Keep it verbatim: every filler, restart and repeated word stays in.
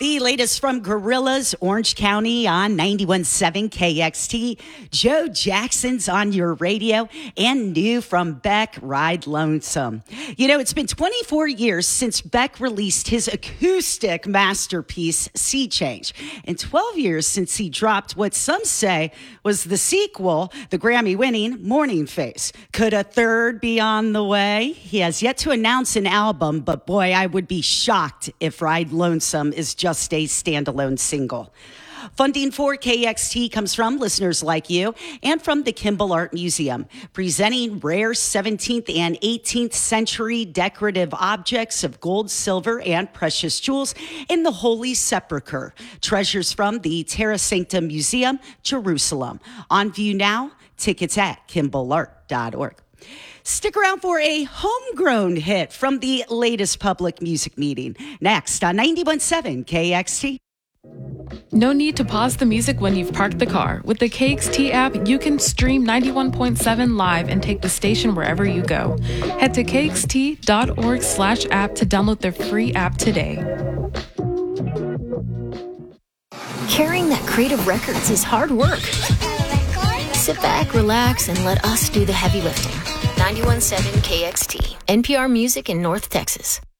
The latest from Gorillas, Orange County on ninety-one point seven K X T. Joe Jackson's on your radio, and new from Beck, Ride Lonesome. You know, it's been twenty-four years since Beck released his acoustic masterpiece, Sea Change, and twelve years since he dropped what some say was the sequel, the Grammy-winning Morning Face. Could a third be on the way? He has yet to announce an album, but boy, I would be shocked if Ride Lonesome is just a standalone single. Funding for K X T comes from listeners like you and from the Kimball Art Museum, presenting rare seventeenth and eighteenth century decorative objects of gold, silver, and precious jewels in the Holy Sepulchre. Treasures from the Terra Sancta Museum, Jerusalem. On view now, tickets at kimball art dot org. Stick around for a homegrown hit from the latest public music meeting. Next on ninety-one point seven K X T. No need to pause the music when you've parked the car. With the K X T app, you can stream ninety-one point seven live and take the station wherever you go. Head to k x t dot org slash app to download their free app today. Carrying that crate of records is hard work. Sit back, relax, and let us do the heavy lifting. ninety-one point seven K X T, N P R Music in North Texas.